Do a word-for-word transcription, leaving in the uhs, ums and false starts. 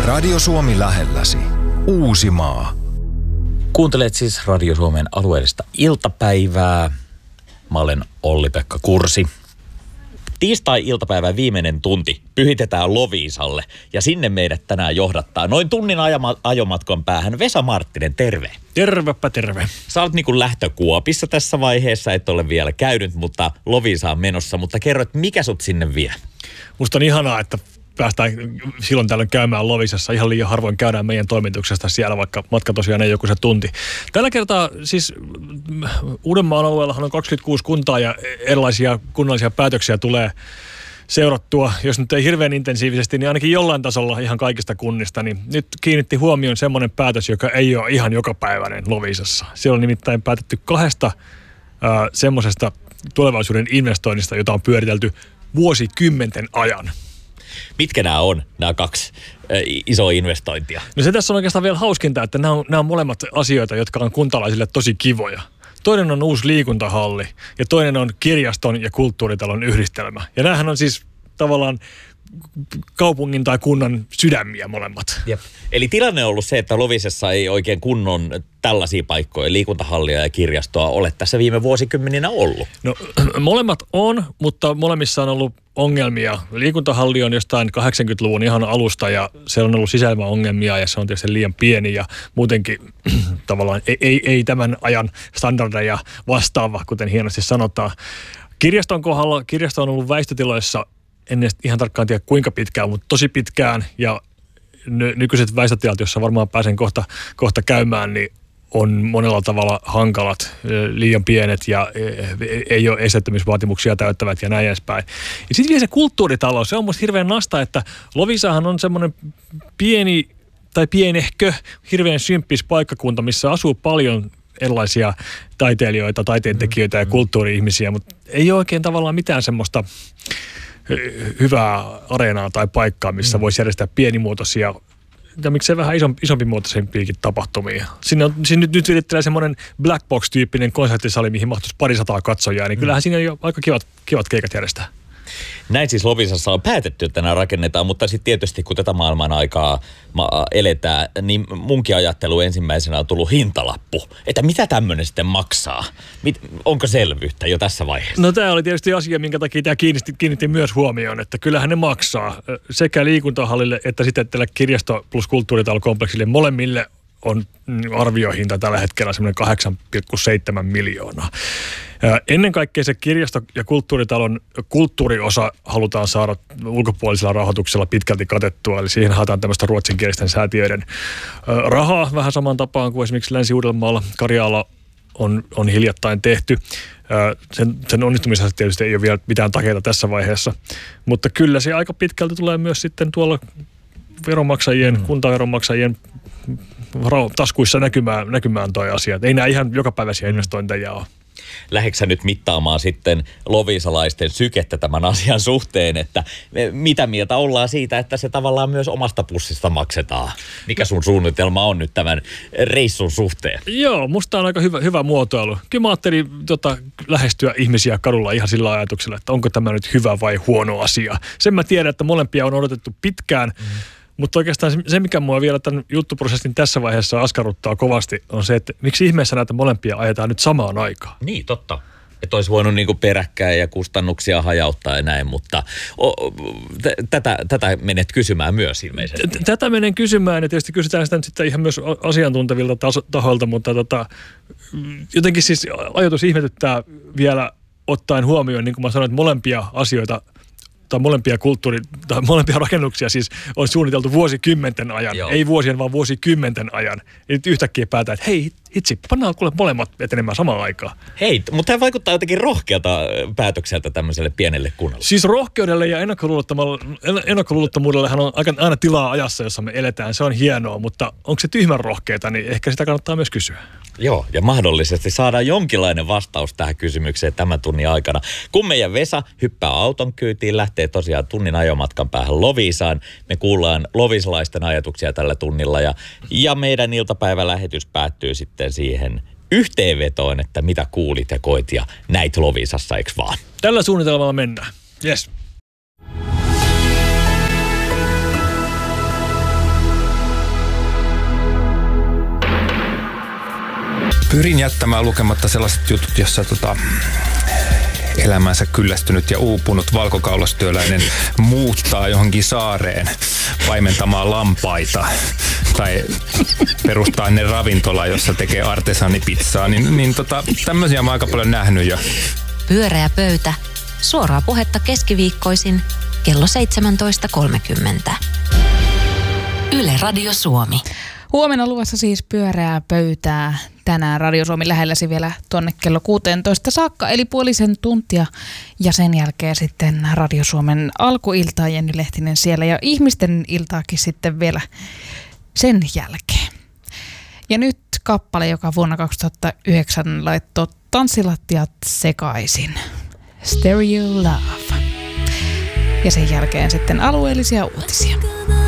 Radio Suomi lähelläsi. Uusimaa. Kuuntelet siis Radio Suomen alueellista iltapäivää. Mä olen Olli-Pekka Kursi. Tiistai-iltapäivän viimeinen tunti pyhitetään Loviisalle ja sinne meidät tänään johdattaa noin tunnin ajama- ajomatkan päähän Vesa Marttinen, terve. Tervepä terve. Sä olet niin kuin lähtökuopissa tässä vaiheessa, et ole vielä käynyt, mutta Loviisa on menossa. Mutta kerro, että mikä sut sinne vie? Musta on ihanaa, että päästään silloin tällöin käymään Loviisassa. Ihan liian harvoin käydään meidän toimituksesta siellä, vaikka matka tosiaan ei joku se tunti. Tällä kertaa siis Uudenmaan alueellahan on kaksikymmentäkuusi kuntaa ja erilaisia kunnallisia päätöksiä tulee seurattua. Jos nyt ei hirveän intensiivisesti, niin ainakin jollain tasolla ihan kaikista kunnista. Niin nyt kiinnitti huomioon semmoinen päätös, joka ei ole ihan jokapäiväinen Loviisassa. Siellä on nimittäin päätetty kahdesta äh, semmoisesta tulevaisuuden investoinnista, jota on pyöritelty vuosikymmenten ajan. Mitkä nämä on, nämä kaksi äh, isoa investointia? No se tässä on oikeastaan vielä hauskinta, että nämä on, nämä on molemmat asioita, jotka on kuntalaisille tosi kivoja. Toinen on uusi liikuntahalli ja toinen on kirjaston ja kulttuuritalon yhdistelmä. Ja näähän on siis tavallaan kaupungin tai kunnan sydämiä molemmat. Jep. Eli tilanne on ollut se, että Loviisassa ei oikein kunnon tällaisia paikkoja, liikuntahallia ja kirjastoa ole tässä viime vuosikymmeninä ollut. No molemmat on, mutta molemmissa on ollut ongelmia. Liikuntahalli on jostain kahdeksankymmentäluvun ihan alusta ja siellä on ollut sisäilmaongelmia ja se on tietysti liian pieni ja muutenkin tavallaan ei, ei, ei tämän ajan standardeja vastaava, kuten hienosti sanotaan. Kirjaston kohdalla, kirjasto on ollut väistötiloissa, en ihan tarkkaan tiedä kuinka pitkään, mutta tosi pitkään ja ny- nykyiset väistötilat, joissa varmaan pääsen kohta, kohta käymään, niin on monella tavalla hankalat, liian pienet ja ei ole esteettömyysvaatimuksia täyttävät ja näin edespäin. Ja sitten vielä se kulttuuritalo, se on musta hirveän nasta, että Loviisahan on semmoinen pieni tai pienehkö, hirveän symppis paikkakunta, missä asuu paljon erilaisia taiteilijoita, taiteentekijöitä ja kulttuuri-ihmisiä, mutta ei ole oikein tavallaan mitään semmoista hyvää areenaa tai paikkaa, missä mm. voisi järjestää pienimuotoisia ja miksei vähän isompi, isompimuotoisempiakin tapahtumia. Siinä, on, siinä nyt, nyt virittelee semmoinen black box-tyyppinen konserttisali, mihin mahtuisi parisataa katsojaa, niin mm. kyllähän siinä on jo aika kivat, kivat keikat järjestää. Näin siis Loviisassa on päätetty, että nämä rakennetaan, mutta sitten tietysti kun tätä maailman aikaa eletään, niin munkin ajattelu ensimmäisenä on tullut hintalappu. Että mitä tämmöinen sitten maksaa? Mit, onko selvyyttä jo tässä vaiheessa? No tämä oli tietysti asia, minkä takia tämä kiinnitti, kiinnitti myös huomioon, että kyllähän ne maksaa sekä liikuntahallille että sitten tälle kirjasto- plus kulttuuritalokompleksille molemmille on arviohinta tällä hetkellä semmoinen kahdeksan pilkku seitsemän miljoonaa. Ennen kaikkea se kirjasto- ja kulttuuritalon kulttuuriosa halutaan saada ulkopuolisella rahoituksella pitkälti katettua, eli siihen haetaan tämmöistä ruotsinkielisten säätiöiden rahaa vähän samaan tapaan kuin esimerkiksi Länsi-Uudellamaalla Karjaala on, on hiljattain tehty. Sen, sen onnistumisessa tietysti ei ole vielä mitään takeita tässä vaiheessa, mutta kyllä se aika pitkälti tulee myös sitten tuolla veronmaksajien, mm. kuntaveronmaksajien taskuissa näkymään, näkymään toi asia. Ei nämä ihan jokapäiväisiä investointeja ole. Lähdetkö nyt mittaamaan sitten loviisalaisten sykettä tämän asian suhteen, että mitä mieltä ollaan siitä, että se tavallaan myös omasta pussista maksetaan? Mikä sun suunnitelma on nyt tämän reissun suhteen? Joo, musta on aika hyvä, hyvä muotoilu. Kyllä mä ajattelin tota, lähestyä ihmisiä kadulla ihan sillä ajatuksella, että onko tämä nyt hyvä vai huono asia. Sen mä tiedän, että molempia on odotettu pitkään. Mm. Mutta oikeastaan se, mikä mua vielä tämän juttuprosessin tässä vaiheessa askarruttaa kovasti, on se, että miksi ihmeessä näitä molempia ajetaan nyt samaan aikaan? Niin, totta. Että olisi voinut niinku peräkkäin ja kustannuksia hajauttaa ja näin, mutta o, t- tätä, tätä menet kysymään myös ilmeisesti. T- tätä menen kysymään ja tietysti kysytään sitä sitten ihan myös asiantuntevilta taso- tahoilta, mutta tota, jotenkin siis ajatus ihmetyttää vielä ottaen huomioon, niin kuin mä sanoin, että molempia asioita tai molempia kulttuuri, tai molempia rakennuksia siis on suunniteltu vuosikymmenten ajan. Joo. Ei vuosien, vaan vuosikymmenten ajan. Ja nyt yhtäkkiä päätään, että hei, itse, pannaan kuule molemmat etenemään samaan aikaan. Hei, mutta tämä vaikuttaa jotenkin rohkealta päätökseltä tämmöiselle pienelle kunnalle. Siis rohkeudelle ja ennakkoluulottomuudellehan on aina tilaa ajassa, jossa me eletään. Se on hienoa, mutta onko se tyhmän rohkeata, niin ehkä sitä kannattaa myös kysyä. Joo, ja mahdollisesti saadaan jonkinlainen vastaus tähän kysymykseen tämän tunnin aikana. Kun meidän Vesa hyppää auton kyytiin, lähtee tosiaan tunnin ajomatkan päähän Loviisaan. Me kuullaan loviisalaisten ajatuksia tällä tunnilla ja, ja meidän iltapäivälähetys päättyy sitten siihen yhteenvetoon, että mitä kuulit ja koit ja näit Loviisassa, eikö vaan? Tällä suunnitelmalla mennään. Yes. Pyrin jättämään lukematta sellaiset jutut, jossa tota, elämänsä kyllästynyt ja uupunut valkokaulastyöläinen muuttaa johonkin saareen paimentamaan lampaita tai perustaa ennen ravintola, jossa tekee artesaanipizzaa, niin, niin tota, tämmöisiä mä oon aika paljon nähnyt jo. Pyöreä pöytä. Suoraa puhetta keskiviikkoisin kello seitsemäntoista kolmekymmentä. Yle Radio Suomi. Huomenna luvassa siis pyöreää pöytää. Tänään Radio Suomi lähelläsi vielä tuonne kello kuusitoista saakka, eli puolisen tuntia. Ja sen jälkeen sitten Radio Suomen alkuiltaa, Jenny Lehtinen siellä, ja ihmisten iltaakin sitten vielä sen jälkeen. Ja nyt kappale, joka vuonna kaksituhattayhdeksän laittoi tanssilattiat sekaisin. Stereo Love. Ja sen jälkeen sitten alueellisia uutisia.